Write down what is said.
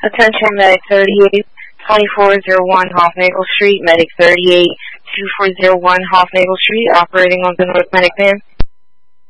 Attention, Medic 38, 2401 Hoffnagel Street, Medic 38, 2401 Hoffnagel Street, operating on the North Medic van.